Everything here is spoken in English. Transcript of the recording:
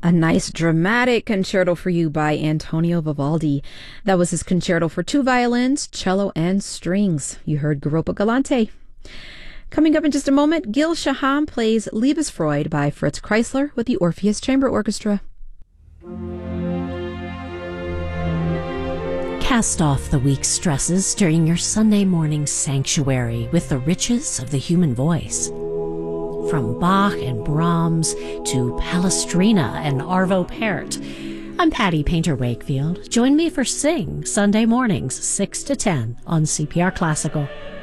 A nice dramatic concerto for you by Antonio Vivaldi. That was his concerto for two violins, cello, and strings. You heard Europa Galante. Coming up in just a moment, Gil Shaham plays Liebesfreude by Fritz Kreisler with the Orpheus Chamber Orchestra. Cast off the week's stresses during your Sunday morning sanctuary with the riches of the human voice. From Bach and Brahms to Palestrina and Arvo Pärt. I'm Patty Painter Wakefield. Join me for Sing Sunday mornings 6 to 10 on CPR Classical.